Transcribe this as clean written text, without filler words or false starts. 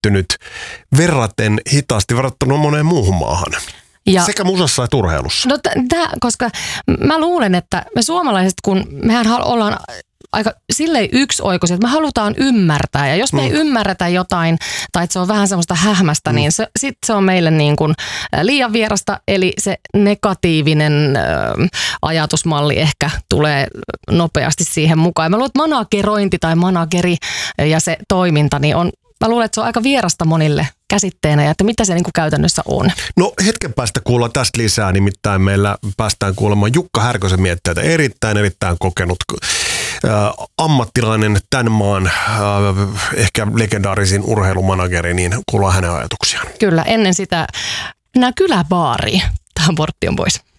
kehittynyt verraten hitaasti verrattuna moneen muuhun maahan. Ja, sekä musassa että urheilussa. No koska mä luulen, että me suomalaiset, kun mehän ollaan aika silleen yksioikoisia, että me halutaan ymmärtää. Ja jos me ei ymmärretä jotain, tai että se on vähän semmoista hähmästä, niin sit se on meille niin kuin liian vierasta. Eli se negatiivinen ajatusmalli ehkä tulee nopeasti siihen mukaan. Ja mä luulen, että managerointi tai manageri ja se toiminta, niin mä luulen, että se on aika vierasta monille käsitteenä ja että mitä se niin kuin käytännössä on. No hetken päästä kuullaan tästä lisää, nimittäin meillä päästään kuulemaan Jukka Härkösen mietteitä. Erittäin kokenut ammattilainen tämän maan ehkä legendaarisin urheilumanageri, niin kuullaan hänen ajatuksiaan. Kyllä, ennen sitä mennään kyläbaariin. Tähän Portti on pois.